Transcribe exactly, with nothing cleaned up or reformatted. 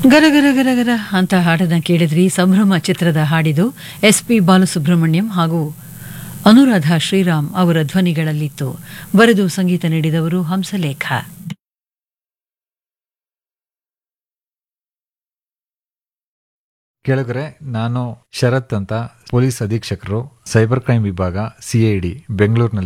ಗರ ಗರ ಗರ ಗರ ಅಂತ ಹಾಡನ್ನ ಕೇಳಿದ್ರಿ. ಸಂಭ್ರಮ ಚಿತ್ರದ ಹಾಡಿದು ಎಸ್ ಪಿ ಬಾಲಸುಬ್ರಹ್ಮಣ್ಯಂ ಹಾಗೂ ಅನುರಾಧ ಶ್ರೀರಾಮ್ ಅವರ ಧ್ವನಿಗಳಲ್ಲಿತ್ತು. ಬರೆದು ಸಂಗೀತ ನೀಡಿದವರು ಹಂಸಲೇಖ. ಕೆಳಗರೆ ನಾನು ಶರತ್ ಅಂತ, ಪೊಲೀಸ್ ಅಧೀಕ್ಷಕರು, ಸೈಬರ್ ಕ್ರೈಮ್ ವಿಭಾಗ, ಸಿಐಡಿ ಬೆಂಗಳೂರಿನಲ್ಲಿ